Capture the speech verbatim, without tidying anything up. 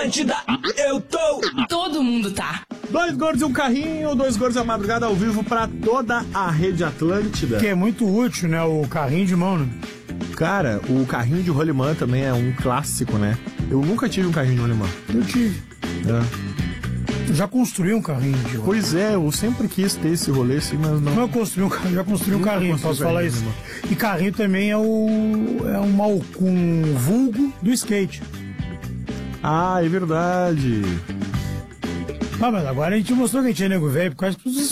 Atlântida, eu tô. Todo mundo tá. Dois gordos e um carrinho, dois gordos à madrugada ao vivo pra toda a rede Atlântida. Que é muito útil, né? O carrinho de mão, né? Cara, o carrinho de rolimã também é um clássico, né? Eu nunca tive um carrinho de rolimã. Eu tive. É. Eu já construí um carrinho de rolimã. Pois é, eu sempre quis ter esse rolê assim, mas não. Não, eu construí um carrinho, já construí um Nunca carrinho, construí posso um falar carrinho, isso. irmão. E carrinho também é o é um mal com vulgo do skate. Ah, é verdade. Ah, mas agora a gente mostrou que a gente é nego velho por causa dos